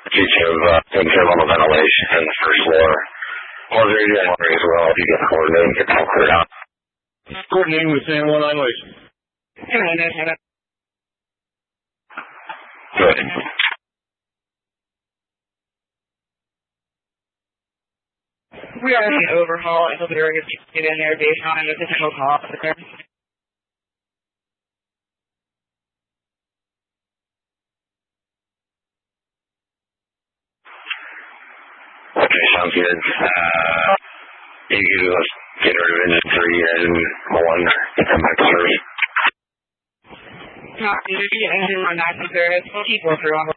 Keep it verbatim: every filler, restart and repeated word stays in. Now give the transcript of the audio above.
Feature of uh, taking care of all the ventilation in the first floor. Or there's your water as well if you get coordinated and get that cleared out. Coordinating with San Juan Isolation. Good. We are in an overhaul until the rig is get in there based on the physical cost of there. Okay, sounds good. Uh, you can do us get rid of engine three and one, get them back to service. Not, you get engine one back to service. We'll keep working on